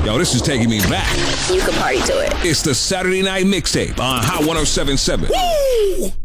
Yo, this is taking me back. You can party to it. It's the Saturday Night Mixtape on Hot 107.7. Woo!